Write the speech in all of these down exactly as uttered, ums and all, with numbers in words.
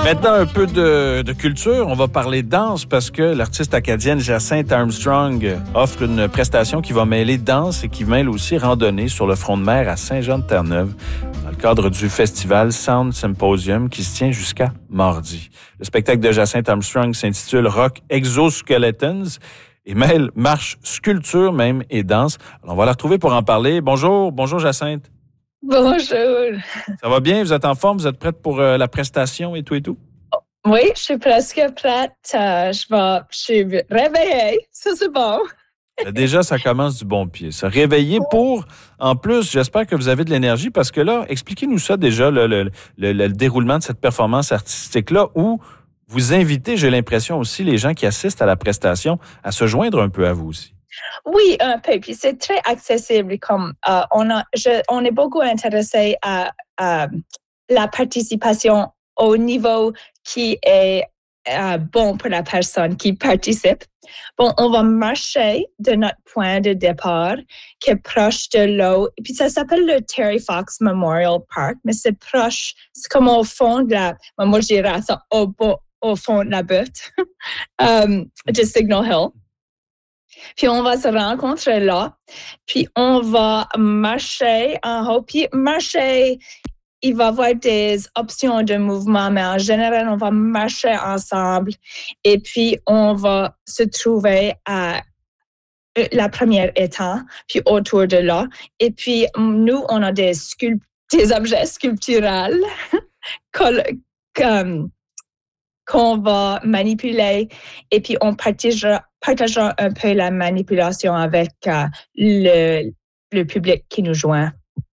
Maintenant, un peu de, de culture. On va parler danse parce que l'artiste acadienne Jacinthe Armstrong offre une prestation qui va mêler danse et qui mêle aussi randonnée sur le front de mer à Saint-Jean-de-Terre-Neuve dans le cadre du festival Sound Symposium qui se tient jusqu'à mardi. Le spectacle de Jacinthe Armstrong s'intitule Rock Exoskeletons et mêle marche, sculpture même et danse. Alors, on va la retrouver pour en parler. Bonjour, bonjour Jacinthe. Bonjour. Ça va bien? Vous êtes en forme? Vous êtes prête pour euh, la prestation et tout et tout? Oui, je suis presque prête. Euh, je, vais, je suis réveillée. Ça, c'est bon. Déjà, ça commence du bon pied. Se réveiller pour, en plus, j'espère que vous avez de l'énergie parce que là, expliquez-nous ça déjà, le, le, le, le déroulement de cette performance artistique-là où vous invitez, j'ai l'impression aussi, les gens qui assistent à la prestation à se joindre un peu à vous aussi. Oui, un peu. Puis c'est très accessible. Comme euh, on, a, je, on est beaucoup intéressé à, à la participation au niveau qui est euh, bon pour la personne qui participe. Bon, on va marcher de notre point de départ qui est proche de l'eau. Et puis ça s'appelle le Terry Fox Memorial Park, mais c'est proche, c'est comme au fond de la, moi je dirais ça au, au fond de la butte um, de Signal Hill. Puis on va se rencontrer là, puis on va marcher en haut, puis marcher, il va y avoir des options de mouvement, mais en général, on va marcher ensemble et puis on va se trouver à la première étage, puis autour de là. Et puis nous, on a des, sculpt- des objets sculpturels comme qu'on va manipuler et puis on partagera, partagera un peu la manipulation avec euh, le, le public qui nous joint.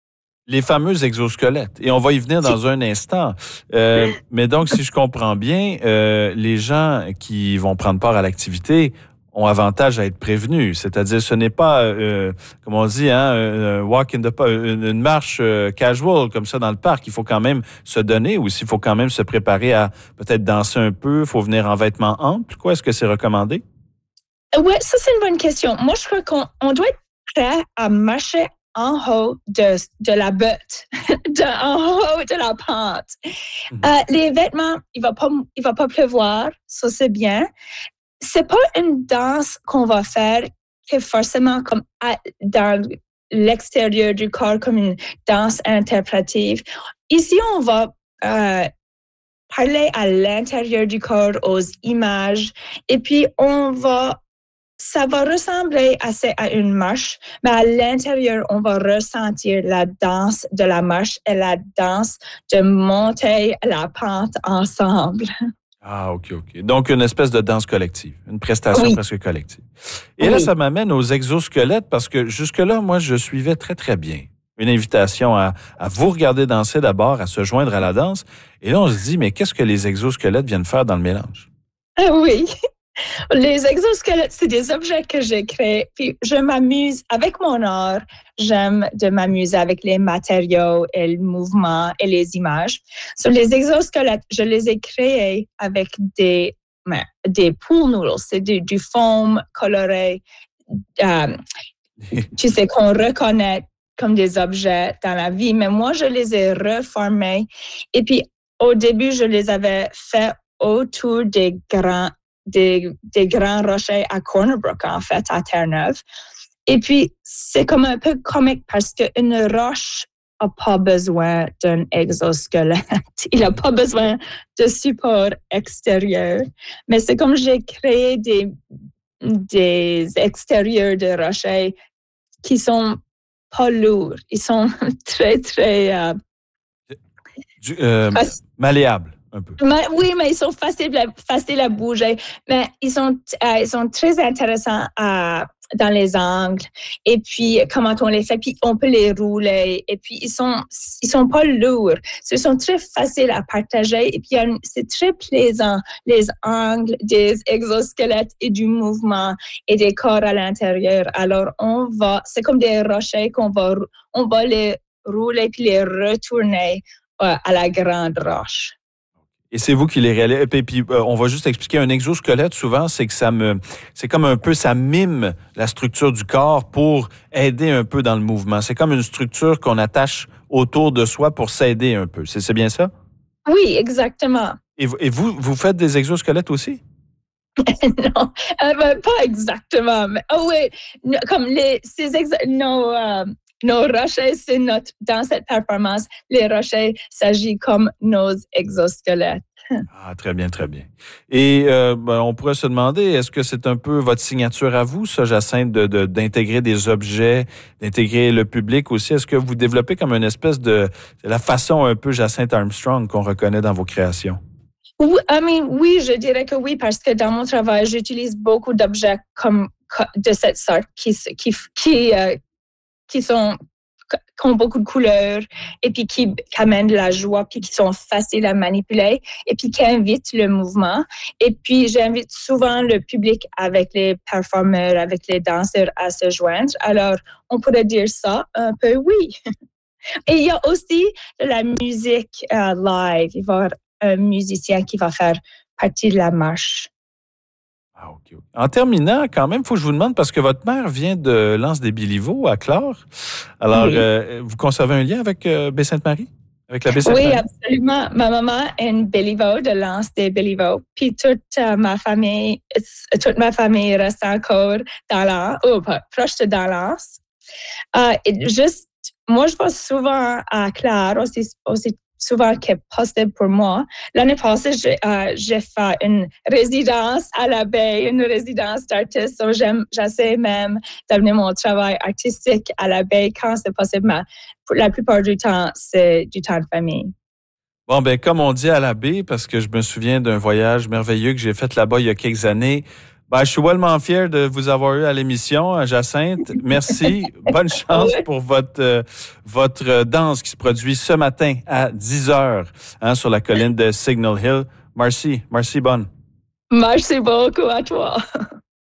Les fameux exosquelettes. Et on va y venir dans un instant. Euh, mais donc, si je comprends bien, euh, les gens qui vont prendre part à l'activité ont avantage à être prévenus. C'est-à-dire, ce n'est pas, euh, comme on dit, hein, un walk in the park, une marche euh, casual comme ça dans le parc. Il faut quand même se donner ou s'il faut quand même se préparer à peut-être danser un peu. Il faut venir en vêtements amples. Quoi, est-ce que c'est recommandé? Oui, ça, c'est une bonne question. Moi, je crois qu'on on doit être prêt à marcher en haut de, de la butte, de, en haut de la pente. Mm-hmm. Euh, les vêtements, il va pas, il va pas pleuvoir. Ça, c'est bien. C'est pas une danse qu'on va faire qui est forcément comme à, dans l'extérieur du corps, comme une danse interprétative. Ici, on va euh, parler à l'intérieur du corps, aux images, et puis on va, ça va ressembler assez à une marche, mais à l'intérieur, on va ressentir la danse de la marche et la danse de monter la pente ensemble. Ah, OK, OK. Donc, une espèce de danse collective, une prestation oui. presque collective. Et oui. Là, ça m'amène aux exosquelettes parce que jusque-là, moi, je suivais très, très bien une invitation à, à vous regarder danser d'abord, à se joindre à la danse. Et là, on se dit, mais qu'est-ce que les exosquelettes viennent faire dans le mélange? Ah oui. Les exosquelettes, c'est des objets que j'ai créés. Puis je m'amuse avec mon art. J'aime de m'amuser avec les matériaux et le mouvement et les images. Sur les exosquelettes, je les ai créés avec des, des pool noodles. C'est du, du foam coloré, euh, tu sais, qu'on reconnaît comme des objets dans la vie. Mais moi, je les ai reformés. Et puis, au début, je les avais fait autour des grands Des, des grands rochers à Corner Brook, en fait, à Terre-Neuve. Et puis, c'est comme un peu comique parce qu'une roche n'a pas besoin d'un exosquelette. Il n'a pas besoin de support extérieur. Mais c'est comme j'ai créé des, des extérieurs de rochers qui sont pas lourds. Ils sont très, très... Euh, du, euh, malléables. Un peu. Mais, oui, mais ils sont faciles, faciles à bouger. Mais ils sont, euh, ils sont très intéressants à, dans les angles. Et puis, comment on les fait. Puis, on peut les rouler. Et puis, ils sont, ils sont pas lourds. Ils sont très faciles à partager. Et puis, c'est très plaisant, les angles des exosquelettes et du mouvement et des corps à l'intérieur. Alors, on va, c'est comme des rochers qu'on va, on va les rouler puis les retourner euh, à la grande roche. Et c'est vous qui les réalisez. Et puis, euh, on va juste expliquer un exosquelette, souvent, c'est que ça me, c'est comme un peu, ça mime la structure du corps pour aider un peu dans le mouvement. C'est comme une structure qu'on attache autour de soi pour s'aider un peu. C'est, c'est bien ça? Oui, exactement. Et, vous- et vous, vous faites des exosquelettes aussi? Non, euh, ben, pas exactement. Mais, oh oui, no- comme les, ces ex- nos, euh, nos rochers, c'est notre, dans cette performance, les rochers s'agissent comme nos exosquelettes. Ah, très bien, très bien. Et euh, ben, on pourrait se demander, est-ce que c'est un peu votre signature à vous, ça, Jacinthe, de, de- d'intégrer des objets, d'intégrer le public aussi? Est-ce que vous développez comme une espèce de... C'est la façon un peu Jacinthe Armstrong qu'on reconnaît dans vos créations? Oui, I mean, oui, je dirais que oui, parce que dans mon travail, j'utilise beaucoup d'objets comme, co- de cette sorte qui, s- qui, f- qui, euh, qui sont qui ont beaucoup de couleurs et puis qui, qui amènent de la joie puis qui sont faciles à manipuler et puis qui invitent le mouvement. Et puis, j'invite souvent le public avec les performeurs, avec les danseurs à se joindre. Alors, on pourrait dire ça un peu, oui. Et il y a aussi de la musique euh, live. Il va y avoir un musicien qui va faire partie de la marche. Ah, OK. OK. En terminant, quand même, il faut que je vous demande, parce que votre mère vient de l'Anse des Béliveaux à Clore. Alors, Oui. euh, vous conservez un lien avec euh, Baie-Sainte-Marie? Avec la Oui, Baie-Sainte-Marie? absolument. Ma maman est une Béliveau de l'Anse des Béliveaux. Puis toute euh, ma famille, euh, toute ma famille reste encore dans l'Anse, ou pas, proche de dans l'Anse. Euh, et juste, moi, je vais souvent à Claire, aussi, aussi souvent que possible pour moi. L'année passée, j'ai, euh, j'ai fait une résidence à la baie, une résidence d'artiste. Donc, j'aime, j'essaie même d'amener mon travail artistique à la baie quand c'est possible. Mais pour la plupart du temps, c'est du temps de famille. Bon, ben comme on dit à la baie, parce que je me souviens d'un voyage merveilleux que j'ai fait là-bas il y a quelques années. Ben, je suis tellement fier de vous avoir eu à l'émission, Jacinthe. Merci. Bonne chance pour votre euh, votre danse qui se produit ce matin à dix heures hein, sur la colline de Signal Hill. Merci. Merci, bonne. Merci beaucoup à toi.